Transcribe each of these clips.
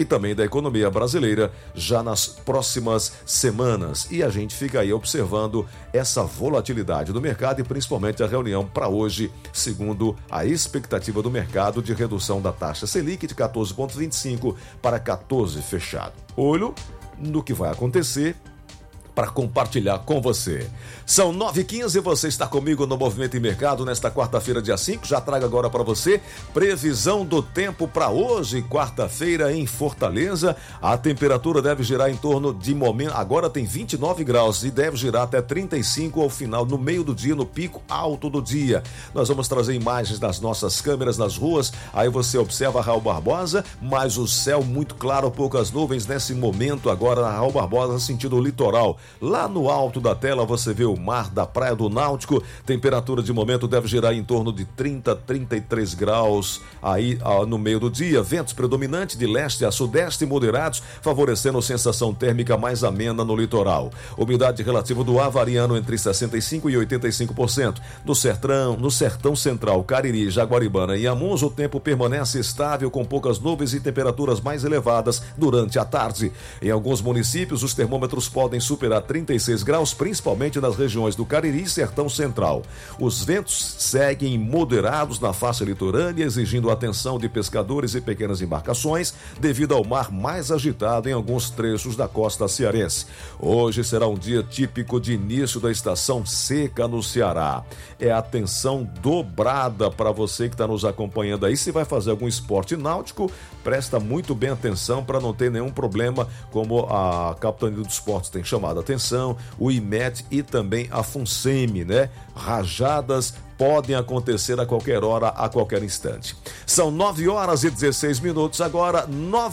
e também da economia brasileira já nas próximas semanas. E a gente fica aí observando essa volatilidade do mercado e principalmente a reunião para hoje, segundo a expectativa do mercado de redução da taxa Selic de 14,25 para 14 fechado. Olho no que vai acontecer para compartilhar com você. São 9h15 e você está comigo no Movimento em Mercado nesta quarta-feira, dia 5. Já trago agora para você previsão do tempo para hoje, quarta-feira, em Fortaleza. A temperatura deve girar em torno de momento, agora tem 29 graus e deve girar até 35 ao final, no meio do dia, no pico alto do dia. Nós vamos trazer imagens das nossas câmeras nas ruas, aí você observa a Raul Barbosa, mas o céu muito claro, poucas nuvens nesse momento agora na Raul Barbosa, sentido litoral. Lá no alto da tela você vê o mar da Praia do Náutico. Temperatura de momento deve girar em torno de 30, 33 graus aí no meio do dia. Ventos predominantes de leste a sudeste moderados, favorecendo sensação térmica mais amena no litoral. Umidade relativa do ar variando entre 65% e 85%. No sertão central, Cariri, Jaguaribana e Amuns, o tempo permanece estável com poucas nuvens e temperaturas mais elevadas durante a tarde. Em alguns municípios, os termômetros podem superar 36 graus, principalmente nas regiões do Cariri e Sertão Central. Os ventos seguem moderados na faixa litorânea, exigindo atenção de pescadores e pequenas embarcações, devido ao mar mais agitado em alguns trechos da costa cearense. Hoje será um dia típico de início da estação seca no Ceará. É atenção dobrada para você que está nos acompanhando aí. Se vai fazer algum esporte náutico, presta muito bem atenção para não ter nenhum problema, como a Capitania dos Esportes tem chamado atenção, o IMET e também a FUNSEMI, né? Rajadas podem acontecer a qualquer hora, a qualquer instante. São 9h16 agora,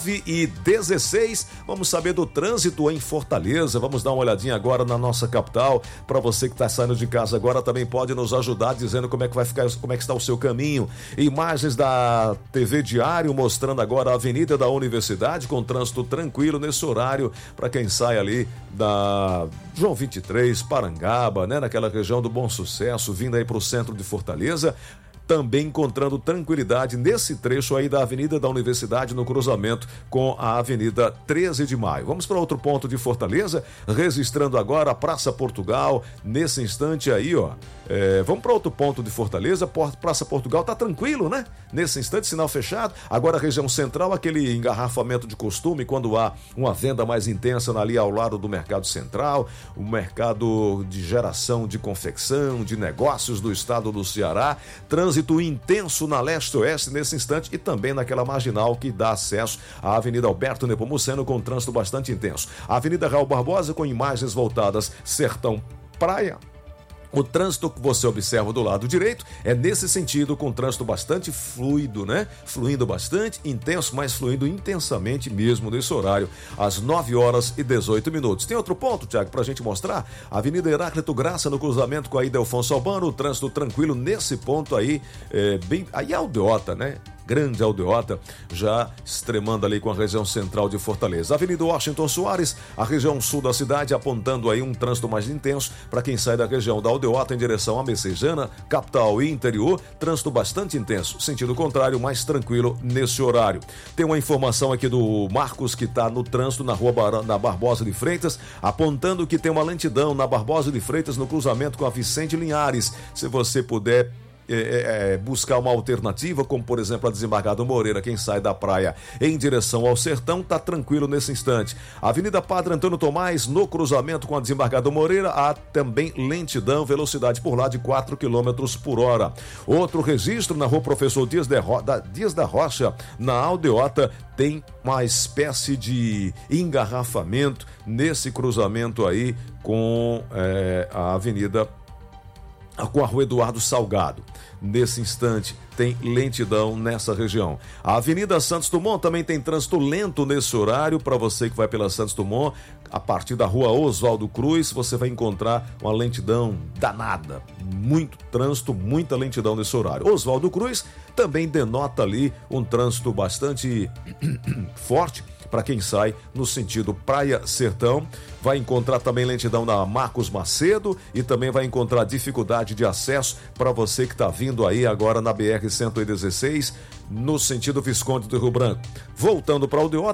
9h16. Vamos saber do trânsito em Fortaleza. Vamos dar uma olhadinha agora na nossa capital. Para você que está saindo de casa agora, também pode nos ajudar dizendo como é que vai ficar, como é que está o seu caminho. Imagens da TV Diário mostrando agora a Avenida da Universidade com trânsito tranquilo nesse horário para quem sai ali da João 23, Parangaba, né, naquela região do Bom Sucesso, vindo aí para o centro de Fortaleza, também encontrando tranquilidade nesse trecho aí da Avenida da Universidade, no cruzamento com a Avenida 13 de Maio. Vamos para outro ponto de Fortaleza, registrando agora a Praça Portugal, nesse instante aí, ó. Vamos para outro ponto de Fortaleza, Praça Portugal tá tranquilo, né? Nesse instante, sinal fechado. Agora a região central, aquele engarrafamento de costume, quando há uma venda mais intensa ali ao lado do Mercado Central, o mercado de geração de confecção, de negócios do estado do Ceará, trânsito intenso na leste-oeste nesse instante e também naquela marginal que dá acesso à Avenida Alberto Nepomuceno com trânsito bastante intenso. A Avenida Raul Barbosa com imagens voltadas Sertão Praia. O trânsito que você observa do lado direito é nesse sentido, com trânsito bastante fluido, né? Fluindo bastante, intenso, mas fluindo intensamente mesmo nesse horário, às 9h18. Tem outro ponto, Tiago, pra gente mostrar? Avenida Heráclito Graça, no cruzamento com a Ildefonso Albano, o trânsito tranquilo nesse ponto aí, aí é Aldeota, né? Grande Aldeota, já extremando ali com a região central de Fortaleza. Avenida Washington Soares, a região sul da cidade, apontando aí um trânsito mais intenso para quem sai da região da Aldeota em direção a Messejana, capital e interior, trânsito bastante intenso. Sentido contrário, mais tranquilo nesse horário. Tem uma informação aqui do Marcos, que está no trânsito na rua na Barbosa de Freitas, apontando que tem uma lentidão na Barbosa de Freitas no cruzamento com a Vicente Linhares. Se você puder buscar uma alternativa, como por exemplo a Desembargador Moreira, quem sai da praia em direção ao sertão, tá tranquilo nesse instante. Avenida Padre Antônio Tomás, no cruzamento com a Desembargador Moreira, há também lentidão, velocidade por lá de 4 km por hora. Outro registro na rua Professor Dias da Rocha, na Aldeota, tem uma espécie de engarrafamento nesse cruzamento aí com a avenida, com a rua Eduardo Salgado. Nesse instante tem lentidão nessa região. A Avenida Santos Dumont também tem trânsito lento nesse horário. Para você que vai pela Santos Dumont, a partir da rua Oswaldo Cruz, você vai encontrar uma lentidão danada. Muito trânsito, muita lentidão nesse horário. Oswaldo Cruz também denota ali um trânsito bastante forte para quem sai no sentido Praia-Sertão. Vai encontrar também lentidão na Marcos Macedo e também vai encontrar dificuldade de acesso para você que está vindo aí agora na BR-116 no sentido Visconde do Rio Branco. Voltando para o Aldeota,